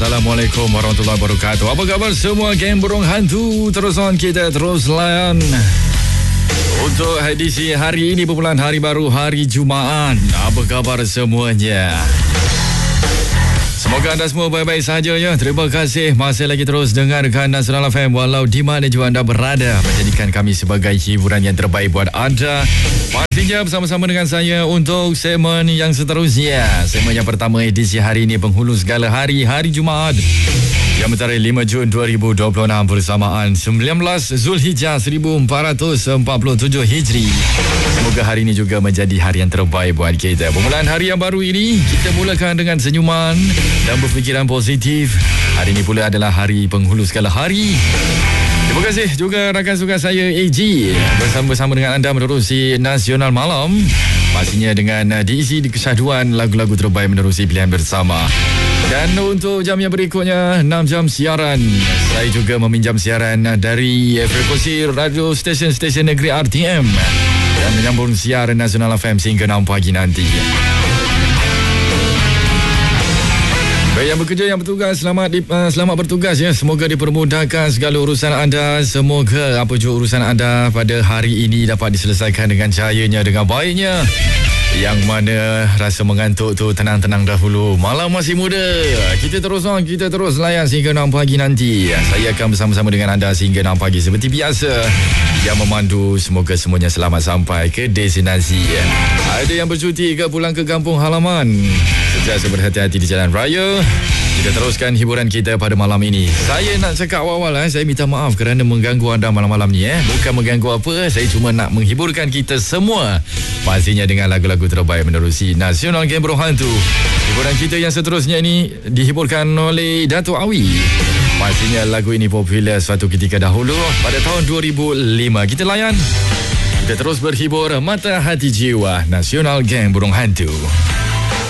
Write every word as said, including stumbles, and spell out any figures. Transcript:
Assalamualaikum warahmatullahi wabarakatuh. Apa khabar semua geng burung hantu? Terus on kita terus layan untuk edisi hari ini, permulaan hari baru, hari Jumaat. Apa khabar semuanya? Semoga anda semua baik-baik saja ya. Terima kasih masih lagi terus dengarkan Nasional F M walau di mana juga anda berada, menjadikan kami sebagai hiburan yang terbaik buat anda. Pastinya bersama-sama dengan saya untuk segmen yang seterusnya. Segmen yang pertama edisi hari ini, penghulu segala hari, hari Jumaat yang mentarikh lima Jun dua ribu dua puluh enam bersamaan sembilan belas Zulhijjah seribu empat ratus empat puluh tujuh Hijri. Semoga hari ini juga menjadi hari yang terbaik buat kita. Permulaan hari yang baru ini, kita mulakan dengan senyuman dan berfikiran positif. Hari ini pula adalah hari penghulu segala hari. Terima kasih juga rakan suka saya A G bersama-sama dengan anda menerusi Nasional Malam. Pastinya dengan diisi di kesyaduan lagu-lagu terbaik menerusi pilihan bersama. Dan untuk jam yang berikutnya, enam jam siaran. Saya juga meminjam siaran dari frekuensi radio stesen-stesen negeri R T M dan menyambung siaran Nasional F M sehingga enam pagi nanti. Baik, yang bekerja, yang bertugas, selamat di, uh, selamat bertugas ya. Semoga dipermudahkan segala urusan anda. Semoga apa jua urusan anda pada hari ini dapat diselesaikan dengan cahayanya, dengan baiknya. Yang mana rasa mengantuk tu tenang-tenang dahulu. Malam masih muda. Kita terus on, kita terus layan sehingga enam pagi nanti. Saya akan bersama-sama dengan anda sehingga enam pagi seperti biasa. Yang memandu, semoga semuanya selamat sampai ke destinasi. Ada yang bercuti ke pulang ke kampung halaman, sentiasa berhati-hati di jalan raya. Kita teruskan hiburan kita pada malam ini. Saya nak cakap awal-awal eh, saya minta maaf kerana mengganggu anda malam-malam ni eh. Bukan mengganggu apa, saya cuma nak menghiburkan kita semua. Pastinya dengan lagu-lagu terbaik menerusi Nasional Game Burung Hantu. Hiburan kita yang seterusnya ini dihiburkan oleh Dato' Awi. Pastinya lagu ini popular suatu ketika dahulu pada tahun dua ribu lima. Kita layan. Kita terus berhibur mata hati jiwa. Nasional Game Burung Hantu.